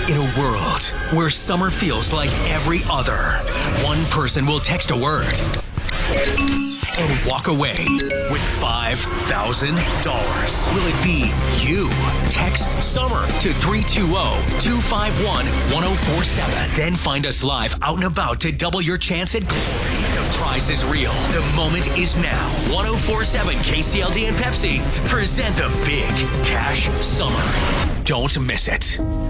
In a world where summer feels like every other, one person will text a word and walk away with $5,000. Will it be you? Text SUMMER to 320-251-1047. Then find us live out and about to double your chance at glory. The prize is real. The moment is now. 1047 KCLD and Pepsi present the Big Cash Summer. Don't miss it.